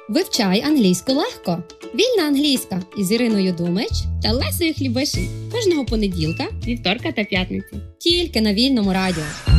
Вивчай англійську легко. Вільна англійська із Іриною Думич та Лесею Хлібишин. Кожного понеділка, вівторка та п'ятниці. тільки на Вільному радіо.